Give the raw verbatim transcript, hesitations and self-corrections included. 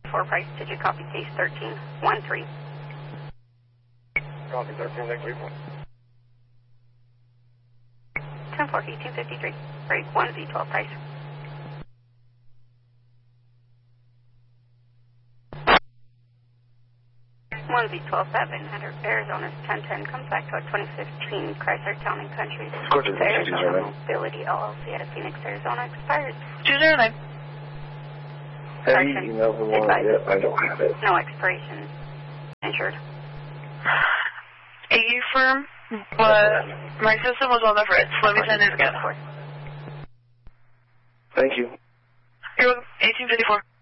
four price, did you copy case thirteen one three? Copy thirteen, thank you. ten four eighteen fifty-three, break one Z twelve price. one Z twelve seven, Arizona ten ten, comes back to a twenty fifteen Chrysler Town and Country. Arizona Mobility L L C out of Phoenix, Arizona, expired. two zero nine. Have you emailed the one yet? I don't have it. No expiration. Insured. A firm, but my system was on the fritz. Let me send it again. Thank you. You're welcome. eighteen fifty-four.